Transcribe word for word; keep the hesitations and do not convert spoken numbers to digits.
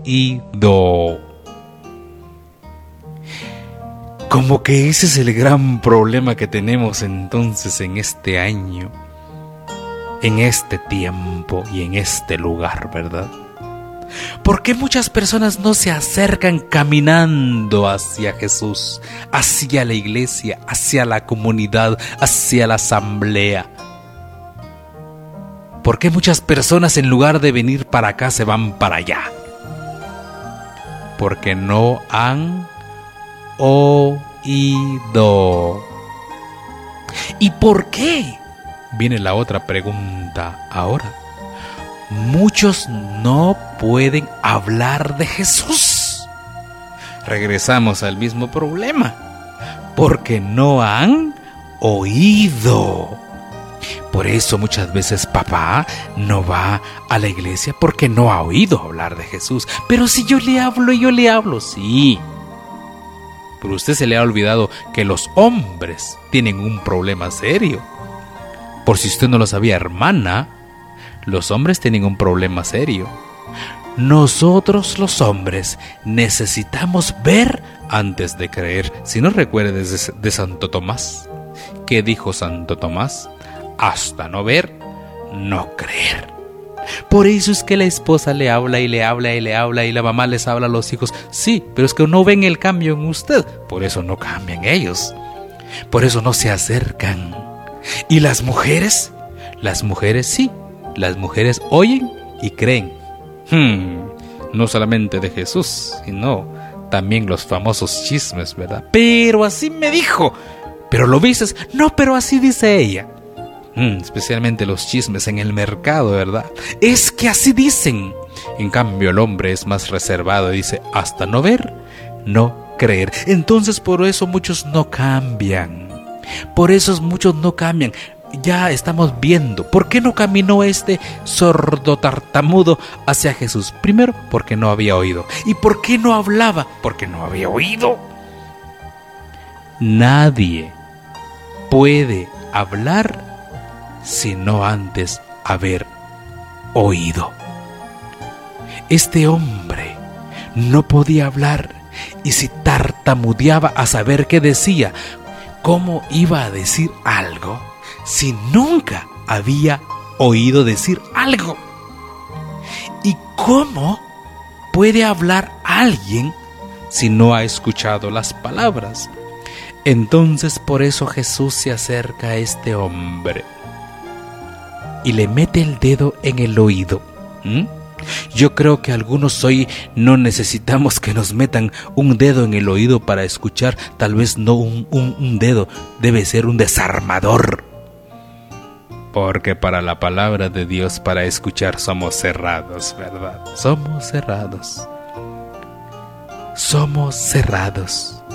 oído. Como que ese es el gran problema que tenemos entonces en este año, en este tiempo y en este lugar, ¿verdad? ¿Por qué muchas personas no se acercan caminando hacia Jesús, hacia la iglesia, hacia la comunidad, hacia la asamblea? ¿Por qué muchas personas en lugar de venir para acá se van para allá? Porque no han oído. ¿Y por qué? Viene la otra pregunta ahora. Muchos no pueden hablar de Jesús. Regresamos al mismo problema, porque no han oído. Por eso muchas veces papá no va a la iglesia porque no ha oído hablar de Jesús. Pero si yo le hablo y yo le hablo, sí. Pero a usted se le ha olvidado que los hombres tienen un problema serio. Por si usted no lo sabía, hermana, los hombres tienen un problema serio. Nosotros los hombres necesitamos ver antes de creer. Si no recuerdes de Santo Tomás, ¿qué dijo Santo Tomás? Hasta no ver, no creer. Por eso es que la esposa le habla y le habla y le habla y la mamá les habla a los hijos. Sí, pero es que no ven el cambio en usted. Por eso no cambian ellos. Por eso no se acercan. ¿Y las mujeres? Las mujeres sí. Las mujeres oyen y creen. Hmm, no solamente de Jesús, sino también los famosos chismes, ¿verdad? Pero así me dijo. ¿Pero lo viste? No, pero así dice ella. Hmm, especialmente los chismes en el mercado, ¿verdad? Es que así dicen. En cambio, el hombre es más reservado y dice, hasta no ver, no creer. Entonces, por eso muchos no cambian. Por eso muchos no cambian. Ya estamos viendo, ¿por qué no caminó este sordo tartamudo hacia Jesús? Primero, porque no había oído. ¿Y por qué no hablaba? Porque no había oído. Nadie puede hablar sino antes haber oído. Este hombre no podía hablar, y si tartamudeaba a saber qué decía, ¿cómo iba a decir algo si nunca había oído decir algo? ¿Y cómo puede hablar alguien si no ha escuchado las palabras? Entonces por eso Jesús se acerca a este hombre y le mete el dedo en el oído. ¿Mm? Yo creo que algunos hoy no necesitamos que nos metan un dedo en el oído para escuchar. Tal vez no un, un, un dedo, debe ser un desarmador. Porque para la palabra de Dios, para escuchar, somos cerrados, ¿verdad? Somos cerrados. Somos cerrados.